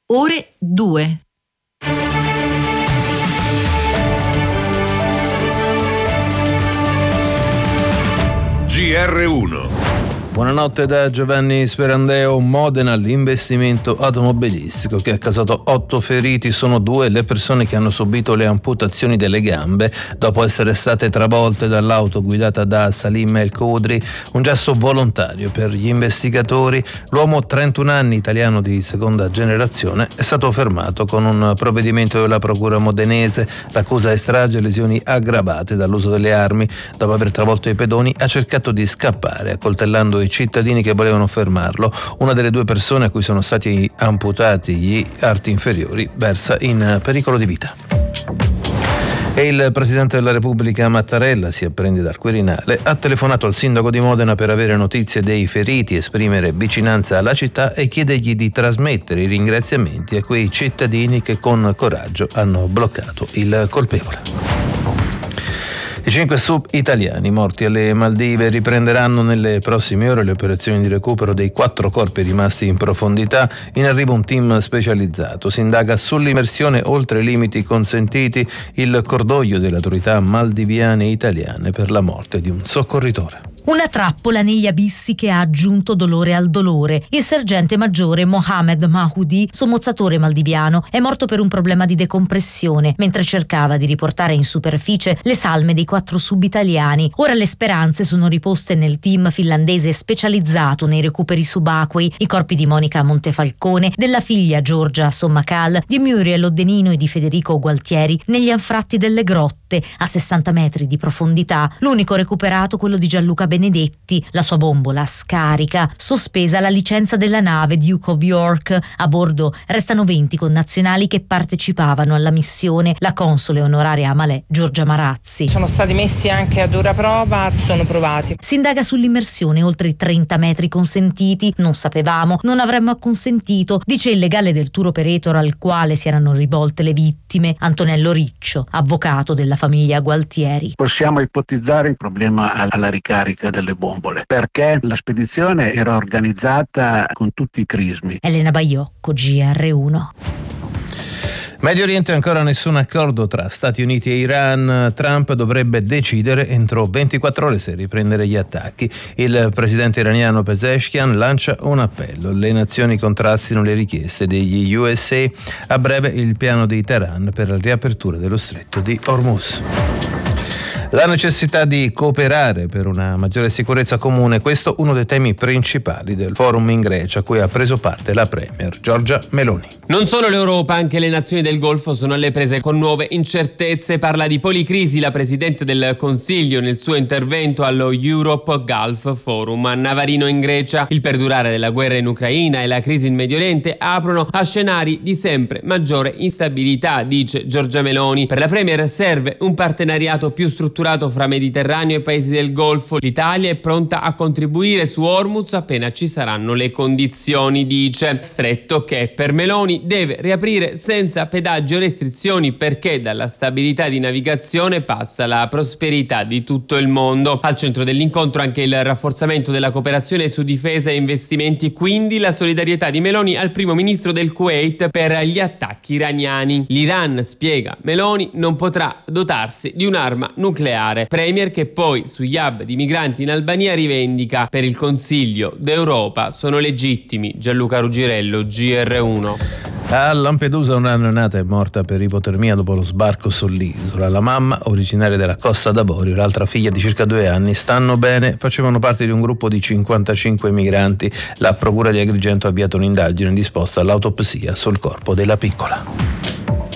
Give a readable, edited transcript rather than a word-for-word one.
ore 2. GR1. Buonanotte da Giovanni Sperandeo. Modena, l'investimento automobilistico che ha causato 8 feriti. Sono 2 le persone che hanno subito le amputazioni delle gambe dopo essere state travolte dall'auto guidata da Salim El Khudri. Un gesto volontario per gli investigatori. L'uomo, 31 anni, italiano di seconda generazione, è stato fermato con un provvedimento della procura modenese. L'accusa è strage e lesioni aggravate dall'uso delle armi. Dopo aver travolto i pedoni ha cercato di scappare accoltellando i cittadini che volevano fermarlo. Una delle 2 persone a cui sono stati amputati gli arti inferiori versa in pericolo di vita. E il Presidente della Repubblica Mattarella, si apprende dal Quirinale, ha telefonato al sindaco di Modena per avere notizie dei feriti, esprimere vicinanza alla città e chiedergli di trasmettere i ringraziamenti a quei cittadini che con coraggio hanno bloccato il colpevole. I 5 sub italiani morti alle Maldive riprenderanno nelle prossime ore le operazioni di recupero dei 4 corpi rimasti in profondità. In arrivo un team specializzato. Si indaga sull'immersione oltre i limiti consentiti, il cordoglio delle autorità maldiviane e italiane per la morte di un soccorritore. Una trappola negli abissi che ha aggiunto dolore al dolore. Il sergente maggiore Mohamed Mahoudi, sommozzatore maldiviano, è morto per un problema di decompressione mentre cercava di riportare in superficie le salme dei 4 sub-italiani. Ora le speranze sono riposte nel team finlandese specializzato nei recuperi subacquei, i corpi di Monica Montefalcone, della figlia Giorgia Sommacal, di Muriel Oddenino e di Federico Gualtieri negli anfratti delle grotte a 60 metri di profondità. L'unico recuperato quello di Gianluca Benedetti, la sua bombola scarica, sospesa la licenza della nave Duke of York. A bordo restano 20 connazionali che partecipavano alla missione. La console onoraria a Malé, Giorgia Marazzi. Sono stati messi anche a dura prova, sono provati. Si indaga sull'immersione oltre i 30 metri consentiti. Non sapevamo, non avremmo acconsentito, dice il legale del tour operator al quale si erano rivolte le vittime, Antonello Riccio, avvocato della famiglia Gualtieri. Possiamo ipotizzare il problema alla ricarica delle bombole, perché la spedizione era organizzata con tutti i crismi. Elena Baiocco, GR1. Medio Oriente, ancora nessun accordo tra Stati Uniti e Iran. Trump dovrebbe decidere entro 24 ore se riprendere gli attacchi. Il presidente iraniano Pezeshkian lancia un appello. Le nazioni contrastino le richieste degli USA. A breve il piano di Teheran per la riapertura dello stretto di Hormuz. La necessità di cooperare per una maggiore sicurezza comune, questo uno dei temi principali del forum in Grecia, a cui ha preso parte la premier Giorgia Meloni. Non solo l'Europa, anche le nazioni del Golfo sono alle prese con nuove incertezze. Parla di policrisi la Presidente del Consiglio nel suo intervento allo Europe Gulf Forum a Navarino in Grecia. Il perdurare della guerra in Ucraina e la crisi in Medio Oriente aprono a scenari di sempre maggiore instabilità, dice Giorgia Meloni. Per la premier serve un partenariato più strutturato fra Mediterraneo e paesi del Golfo. L'Italia è pronta a contribuire su Hormuz appena ci saranno le condizioni, dice. Stretto che per Meloni deve riaprire senza pedaggi o restrizioni, perché dalla stabilità di navigazione passa la prosperità di tutto il mondo. Al centro dell'incontro anche il rafforzamento della cooperazione su difesa e investimenti, quindi la solidarietà di Meloni al primo ministro del Kuwait per gli attacchi iraniani. L'Iran, spiega Meloni, non potrà dotarsi di un'arma nucleare. Premier che poi sugli hub di migranti in Albania rivendica: per il Consiglio d'Europa sono legittimi. Gianluca Rugirello, GR1. A Lampedusa una neonata è morta per ipotermia dopo lo sbarco sull'isola. La mamma, originaria della Costa d'Avorio, e l'altra figlia di circa 2 anni stanno bene, facevano parte di un gruppo di 55 migranti. La procura di Agrigento ha avviato un'indagine disposta all'autopsia sul corpo della piccola.